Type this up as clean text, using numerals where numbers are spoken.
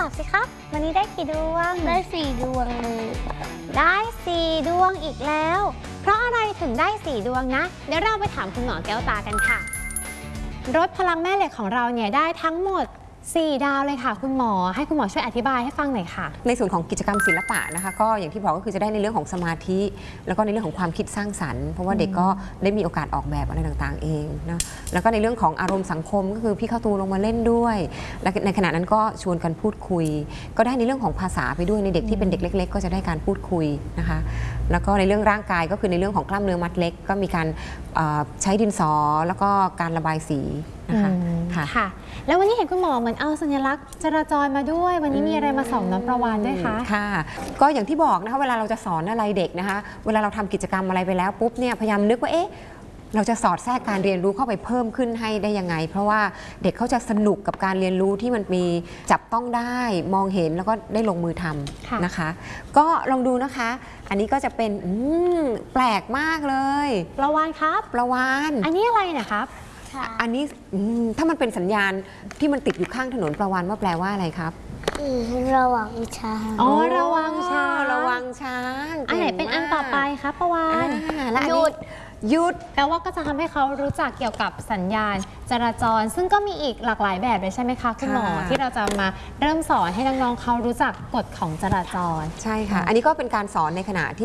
อบสิครับวันนี้ได้กี่ดวงได้4 ดวงเลยได้4 ดวงอีกแล้วเพราะอะไรถึงได้4 ดวงนะเดี๋ยวเราไปถามคุณหมอแก้วตากันค่ะรถพลังแม่เหล็กของเราเนี่ยได้ทั้งหมด4 ดาวเลยค่ะคุณหมอให้คุณหมอช่วยอธิบายให้ฟังหน่อยค่ะในส่วนของกิจกรรมศิลปะนะคะก็อย่างที่บอกก็คือจะได้ในเรื่องของสมาธิแล้วก็ในเรื่องของความคิดสร้างสรรค์เพราะว่าเด็กก็ได้มีโอกาสออกแบบอะไรต่างๆเองนะแล้วก็ในเรื่องของอารมณ์สังคมก็คือพี่เข้าตูลงมาเล่นด้วยและในขณะนั้นก็ชวนกันพูดคุยก็ได้ในเรื่องของภาษาไปด้วยในเด็กที่เป็นเด็กเล็กๆก็จะได้การพูดคุยนะคะแล้วก็ในเรื่องร่างกายก็คือในเรื่องของกล้ามเนื้อมัดเล็กก็มีการใช้ดินสอแล้วก็การระบายสีนะคะค่ะแล้ววันนี้เห็นคุณหมอเหมือนเอาสัญลักษณ์จราจรมาด้วยวันนี้มีอะไรมาสอนน้องประวานด้วยคะค่ะก็อย่างที่บอกนะคะเวลาเราจะสอนอะไรเด็กนะคะเวลาเราทำกิจกรรมอะไรไปแล้วปุ๊บเนี่ยพยายามนึกว่าเราจะสอดแทรกการเรียนรู้เข้าไปเพิ่มขึ้นให้ได้ยังไงเพราะว่าเด็กเขาจะสนุกกับการเรียนรู้ที่มันมีจับต้องได้มองเห็นแล้วก็ได้ลงมือทำนะคะก็ลองดูนะคะอันนี้ก็จะเป็นแปลกมากเลยประวานครับประวานอันนี้อะไรนะครับอันนี้ถ้ามันเป็นสัญญาณที่มันติดอยู่ข้างถนนประวานว่าแปลว่าอะไรครับระวังช้างระวังช้างระวังช้างอันไหนเป็นอันต่อไปครับประวานหยุดแปลว่าก็จะทำให้เขารู้จักเกี่ยวกับสัญญาณจราจรซึ่งก็มีอีกหลากหลายแบบเลยใช่ไหมคะคุณหมอที่เราจะมาเริ่มสอนให้น้องๆเขารู้จักกฎของจราจรใช่ค่ะอันนี้ก็เป็นการสอนในขณะที่